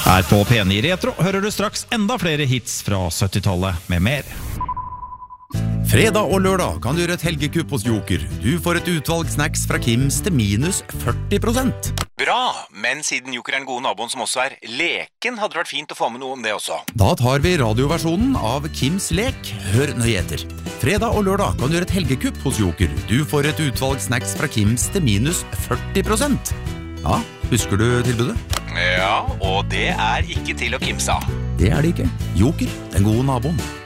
Her på P9 Retro hører du straks enda flere hits fra 70-tallet med mer. Fredag og lørdag kan du gjøre et helgekupp hos Joker. Du får et utvalg snacks fra Kims til minus 40%. Bra, men siden Joker er den gode naboen som også er leken, hadde det vært fint å få med noe om det også. Da tar vi radioversjonen av Kims lek. Hør nøye etter. Fredag og lørdag kan du gjøre et helgekupp hos Joker. Du får et utvalg snacks fra Kims til minus 40%. Ja, husker du tilbudet? Ja, og det er ikke til å kimse av. Det er det ikke. Joker, den gode naboen.